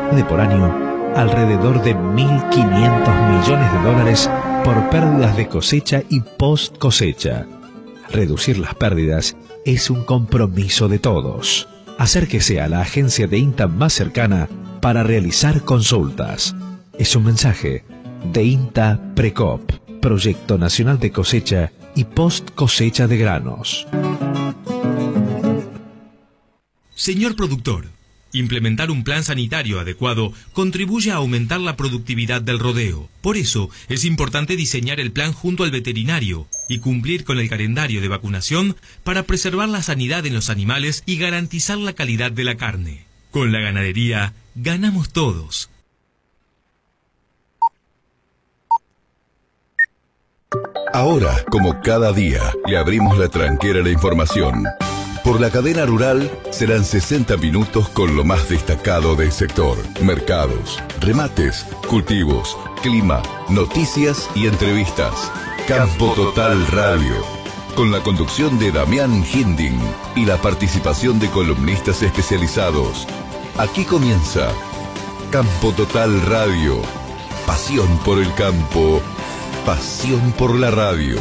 de por año alrededor de 1.500 millones de dólares por pérdidas de cosecha y post cosecha. Reducir las pérdidas es un compromiso de todos. Acérquese a la agencia de INTA más cercana para realizar consultas. Es un mensaje de INTA Precop, Proyecto Nacional de Cosecha y Post Cosecha de Granos. Señor productor, implementar un plan sanitario adecuado contribuye a aumentar la productividad del rodeo. Por eso, es importante diseñar el plan junto al veterinario y cumplir con el calendario de vacunación para preservar la sanidad en los animales y garantizar la calidad de la carne. Con la ganadería, ganamos todos. Ahora, como cada día, le abrimos la tranquera a la información. Por la cadena rural serán 60 minutos con lo más destacado del sector. Mercados, remates, cultivos, clima, noticias y entrevistas. Campo Total Radio. Con la conducción de Damián Hinding y la participación de columnistas especializados. Aquí comienza Campo Total Radio. Pasión por el campo. Pasión por la radio.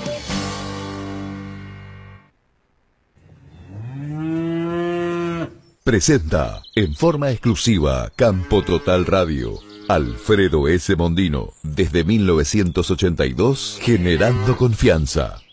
Presenta en forma exclusiva Campo Total Radio. Alfredo S. Mondino, desde 1982, generando confianza.